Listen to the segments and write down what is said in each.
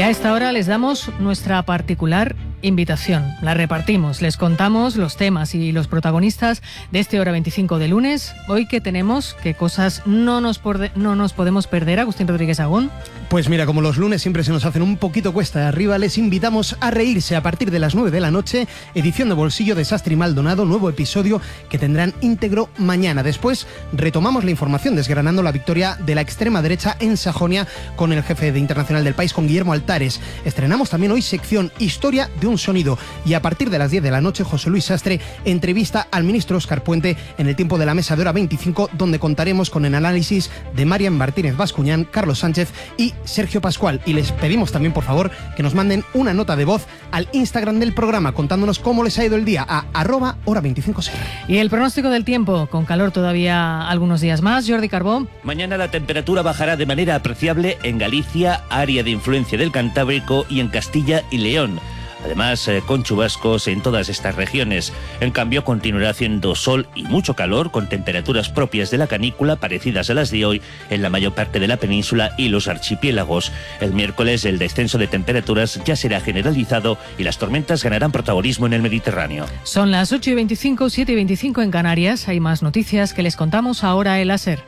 a esta hora les damos nuestra particular invitación. La repartimos, les contamos los temas y los protagonistas de este Hora 25 de lunes. Hoy, ¿qué tenemos? ¿Qué cosas no nos podemos perder? Agustín Rodríguez Agón. Pues mira, como los lunes siempre se nos hacen un poquito cuesta de arriba, les invitamos a reírse a partir de las 9 de la noche, edición de Bolsillo de Sastre y Maldonado, nuevo episodio que tendrán íntegro mañana. Después retomamos la información desgranando la victoria de la extrema derecha en Sajonia con el jefe de internacional del país, con Guillermo Altares. Estrenamos también hoy sección Historia de un sonido y a partir de las 10 de la noche José Luis Sastre entrevista al ministro Óscar Puente en el tiempo de la mesa de Hora 25, donde contaremos con el análisis de Marian Martínez Bascuñán, Carlos Sánchez y Sergio Pascual. Y les pedimos también, por favor, que nos manden una nota de voz al Instagram del programa contándonos cómo les ha ido el día a @Hora25. Y el pronóstico del tiempo, con calor todavía algunos días más. Jordi Carbó. Mañana la temperatura bajará de manera apreciable en Galicia, área de influencia del Cantábrico, y en Castilla y León. Además, con chubascos en todas estas regiones. En cambio, continuará haciendo sol y mucho calor, con temperaturas propias de la canícula, parecidas a las de hoy, en la mayor parte de la península y los archipiélagos. El miércoles, el descenso de temperaturas ya será generalizado y las tormentas ganarán protagonismo en el Mediterráneo. Son las 8:25, 7:25 en Canarias. Hay más noticias que les contamos ahora en la SER.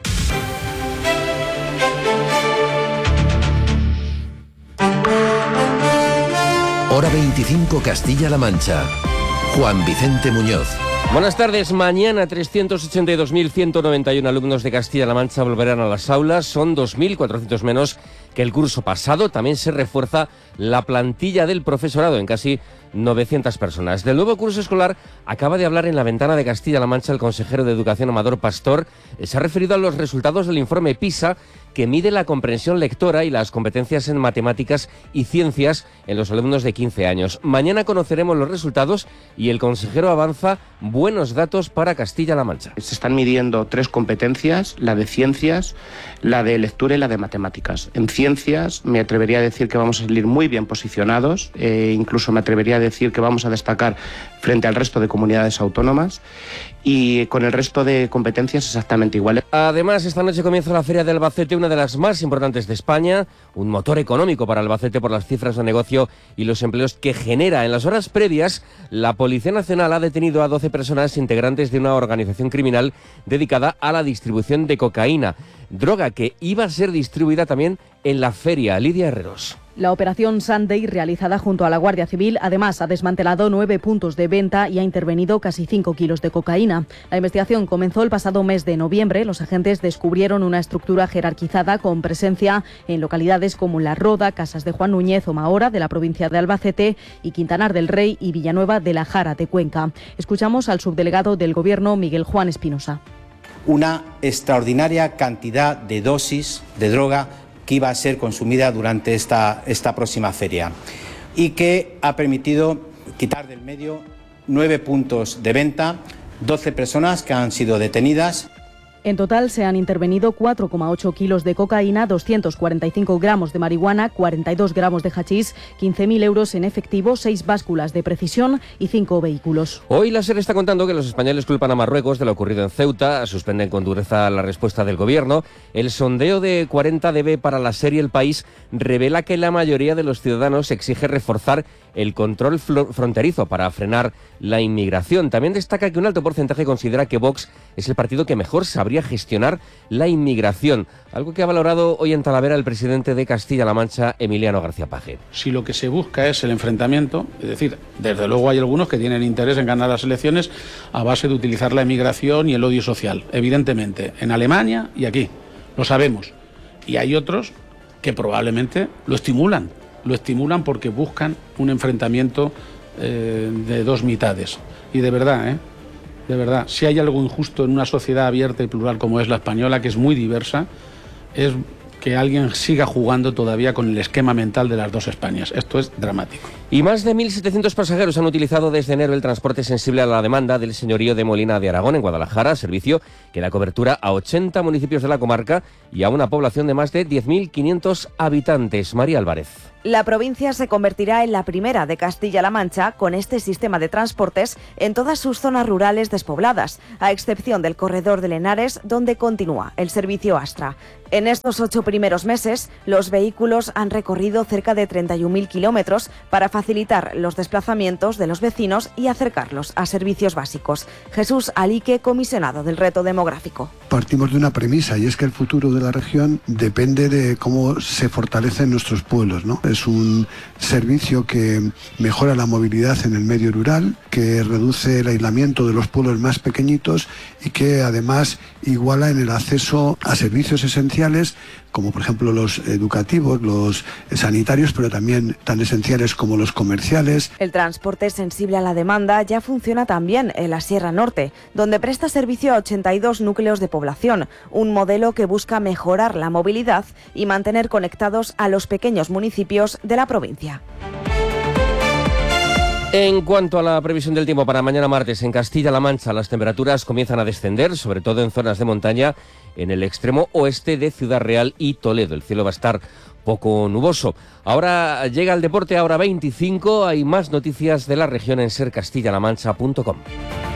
Hora 25 Castilla-La Mancha. Juan Vicente Muñoz. Buenas tardes. Mañana 382.191 alumnos de Castilla-La Mancha volverán a las aulas. Son 2.400 menos que el curso pasado. También se refuerza la plantilla del profesorado en casi 900 personas. Del nuevo curso escolar acaba de hablar en la ventana de Castilla-La Mancha el consejero de Educación Amador Pastor. Se ha referido a los resultados del informe PISA, que mide la comprensión lectora y las competencias en matemáticas y ciencias en los alumnos de 15 años. Mañana conoceremos los resultados y el consejero avanza buenos datos para Castilla-La Mancha. Se están midiendo 3 competencias, la de ciencias, la de lectura y la de matemáticas. En ciencias me atrevería a decir que vamos a salir muy bien posicionados, incluso me atrevería a decir que vamos a destacar frente al resto de comunidades autónomas, y con el resto de competencias exactamente iguales. Además, esta noche comienza la Feria de Albacete, una de las más importantes de España, un motor económico para Albacete por las cifras de negocio y los empleos que genera. En las horas previas, la Policía Nacional ha detenido a 12 personas integrantes de una organización criminal dedicada a la distribución de cocaína, droga que iba a ser distribuida también en la feria. Lidia Herreros. La operación Sunday, realizada junto a la Guardia Civil, además ha desmantelado 9 puntos de venta y ha intervenido casi 5 kilos de cocaína. La investigación comenzó el pasado mes de noviembre. Los agentes descubrieron una estructura jerarquizada con presencia en localidades como La Roda, Casas de Juan Núñez o Mahora, de la provincia de Albacete, y Quintanar del Rey y Villanueva de la Jara, de Cuenca. Escuchamos al subdelegado del Gobierno, Miguel Juan Espinosa. Una extraordinaria cantidad de dosis de droga que iba a ser consumida durante esta próxima feria y que ha permitido quitar del medio 9 puntos de venta, 12 personas que han sido detenidas. En total se han intervenido 4,8 kilos de cocaína, 245 gramos de marihuana, 42 gramos de hachís, 15.000 euros en efectivo, 6 básculas de precisión y 5 vehículos. Hoy la SER está contando que los españoles culpan a Marruecos de lo ocurrido en Ceuta, suspenden con dureza la respuesta del gobierno. El sondeo de 40DB para la SER y El País revela que la mayoría de los ciudadanos exige reforzar el control fronterizo para frenar la inmigración. También destaca que un alto porcentaje considera que Vox es el partido que mejor sabría gestionar la inmigración, algo que ha valorado hoy en Talavera el presidente de Castilla-La Mancha, Emiliano García Paje. Si lo que se busca es el enfrentamiento, es decir, desde luego hay algunos que tienen interés en ganar las elecciones a base de utilizar la inmigración y el odio social, evidentemente, en Alemania y aquí, lo sabemos. Y hay otros que probablemente lo estimulan porque buscan un enfrentamiento de dos mitades. Y de verdad, si hay algo injusto en una sociedad abierta y plural como es la española, que es muy diversa, es que alguien siga jugando todavía con el esquema mental de las dos Españas. Esto es dramático. Y más de 1.700 pasajeros han utilizado desde enero el transporte sensible a la demanda del señorío de Molina de Aragón, en Guadalajara, servicio que da cobertura a 80 municipios de la comarca y a una población de más de 10.500 habitantes. María Álvarez. La provincia se convertirá en la primera de Castilla-La Mancha con este sistema de transportes en todas sus zonas rurales despobladas, a excepción del corredor de Henares, donde continúa el servicio Astra. En estos 8 primeros meses, los vehículos han recorrido cerca de 31.000 kilómetros para facilitar los desplazamientos de los vecinos y acercarlos a servicios básicos. Jesús Alique, comisionado del reto demográfico. Partimos de una premisa, y es que el futuro de la región depende de cómo se fortalecen nuestros pueblos, ¿no? Es un servicio que mejora la movilidad en el medio rural, que reduce el aislamiento de los pueblos más pequeñitos y que además iguala en el acceso a servicios esenciales como por ejemplo los educativos, los sanitarios, pero también tan esenciales como los comerciales. El transporte sensible a la demanda ya funciona también en la Sierra Norte, donde presta servicio a 82 núcleos de población, un modelo que busca mejorar la movilidad y mantener conectados a los pequeños municipios de la provincia. En cuanto a la previsión del tiempo para mañana martes, en Castilla-La Mancha las temperaturas comienzan a descender, sobre todo en zonas de montaña, en el extremo oeste de Ciudad Real y Toledo. El cielo va a estar poco nuboso. Ahora llega el deporte, ahora 25. Hay más noticias de la región en sercastillalamancha.com.